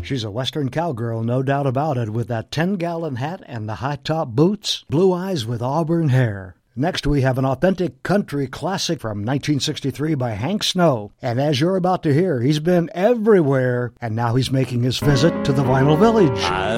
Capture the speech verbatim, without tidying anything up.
She's a Western cowgirl, no doubt about it, with that ten-gallon hat and the high-top boots, blue eyes with auburn hair. Next, we have an authentic country classic from nineteen sixty-three by Hank Snow. And as you're about to hear, he's been everywhere, and now he's making his visit to the Vinyl Village. I